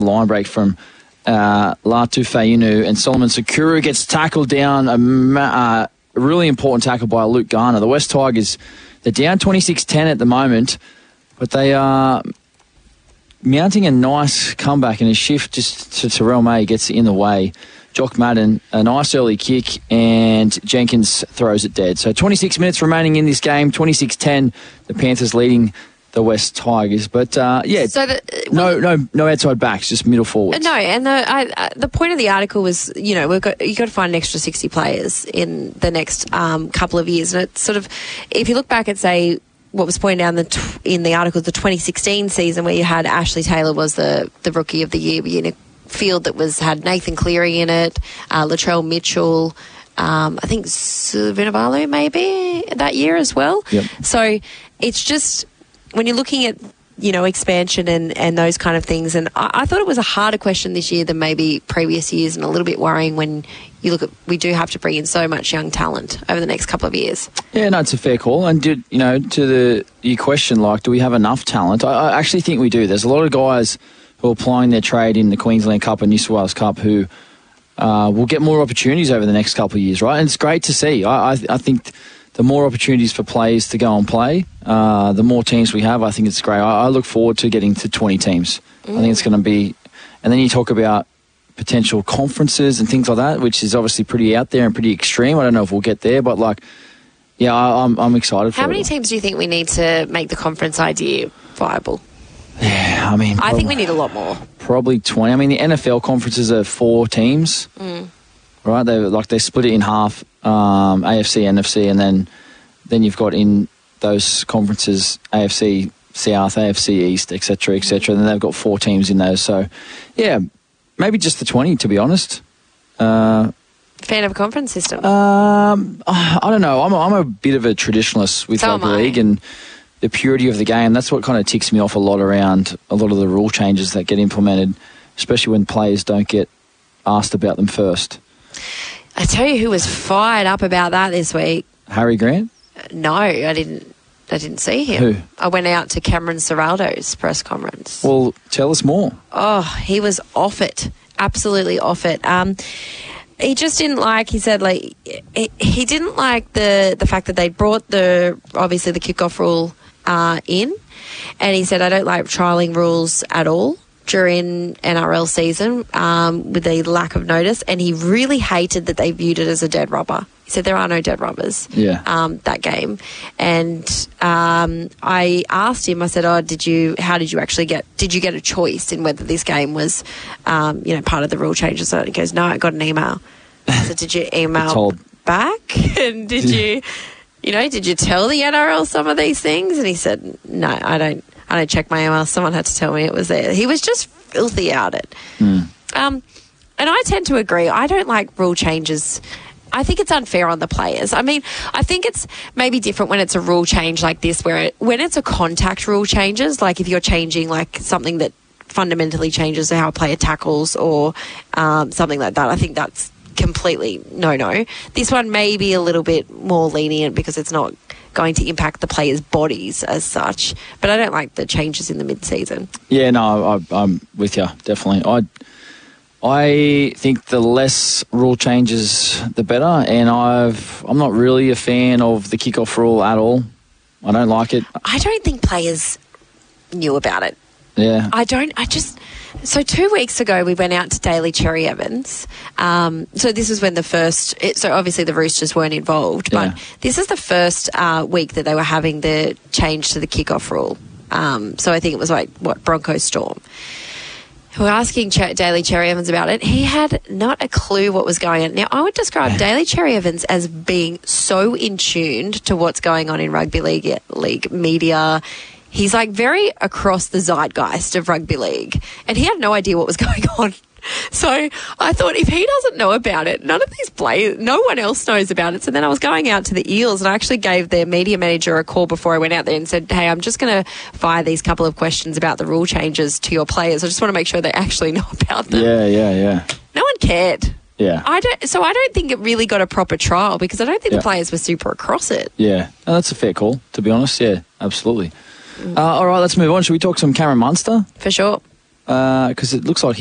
line break from Latu Fainu, and Solomon Sakura gets tackled down. A really important tackle by Luke Garner. The West Tigers, they're down 26-10 at the moment, but they are mounting a nice comeback, and a shift just to Terrell May gets in the way. Jock Madden, a nice early kick, and Jenkins throws it dead. So 26 minutes remaining in this game, 26-10, the Panthers leading the West Tigers. But, so no outside backs, just middle forwards. No, and the point of the article was, you've got to find an extra 60 players in the next couple of years. And it's sort of, if you look back at, say, what was pointed out in the article, the 2016 season, where you had Ashley Taylor was the Rookie of the Year, in a field that had Nathan Cleary in it, Latrell Mitchell, I think Vunivalu maybe that year as well. Yep. So it's just, when you're looking at, expansion and those kind of things, and I thought it was a harder question this year than maybe previous years, and a little bit worrying when you look at, we do have to bring in so much young talent over the next couple of years. Yeah, no, it's a fair call. And, to your question, do we have enough talent? I actually think we do. There's a lot of guys who are applying their trade in the Queensland Cup and New South Wales Cup who will get more opportunities over the next couple of years, right? And it's great to see. I think the more opportunities for players to go and play, the more teams we have, I think it's great. I look forward to getting to 20 teams. I think it's going to be... And then you talk about potential conferences and things like that, which is obviously pretty out there and pretty extreme. I don't know if we'll get there, but I'm excited for it. How many teams do you think we need to make the conference idea viable? Yeah, I think we need a lot more. Probably 20. The NFL conferences are 4 teams, right? They split it in half, AFC, NFC, and then you've got in those conferences AFC South, AFC East, etc., etc. And then they've got 4 teams in those. So, yeah, maybe just the 20, to be honest. Fan of a conference system? I don't know. I'm a bit of a traditionalist with rugby league and the purity of the game. That's what kind of ticks me off a lot around a lot of the rule changes that get implemented, especially when players don't get asked about them first. I tell you who was fired up about that this week. Harry Grant? No, I didn't see him. Who? I went out to Cameron Serraldo's press conference. Well, tell us more. Oh, he was off it. Absolutely off it. He just didn't like, he said, he didn't like the fact that they brought obviously the kickoff rule in, and he said, I don't like trialling rules at all during NRL season with the lack of notice, and he really hated that they viewed it as a dead rubber. He said there are no dead rubbers that game. And I asked him, I said, did you get a choice in whether this game was part of the rule changes? So he goes, no, I got an email. I said, did you email back? And did you tell the NRL some of these things? And he said, no, I don't check my email. Someone had to tell me it was there. He was just filthy out it. And I tend to agree. I don't like rule changes. I think it's unfair on the players. I think it's maybe different when it's a rule change like this, when it's a contact rule changes, like if you're changing something that fundamentally changes how a player tackles or something like that. I think that's completely no. This one may be a little bit more lenient because it's not going to impact the players' bodies as such, but I don't like the changes in the mid-season. Yeah, no, I'm with you, definitely. I think the less rule changes, the better, and I'm not really a fan of the kickoff rule at all. I don't like it. I don't think players knew about it. Yeah. So 2 weeks ago, we went out to Daly Cherry Evans. So this was when so obviously the Roosters weren't involved, but this is the first week that they were having the change to the kickoff rule. So I think it was Broncos Storm. We were asking Daly Cherry Evans about it. He had not a clue what was going on. Now, I would describe Daly Cherry Evans as being so in tune to what's going on in rugby league media. He's very across the zeitgeist of rugby league, and he had no idea what was going on. So I thought, if he doesn't know about it, none of these players, no one else knows about it. So then I was going out to the Eels, and I actually gave their media manager a call before I went out there and said, hey, I'm just going to fire these couple of questions about the rule changes to your players. I just want to make sure they actually know about them. Yeah. No one cared. Yeah. I don't think it really got a proper trial because I don't think the players were super across it. Yeah. No, that's a fair call, to be honest. Yeah, absolutely. All right, let's move on. Should we talk some Cameron Munster? For sure. because it looks like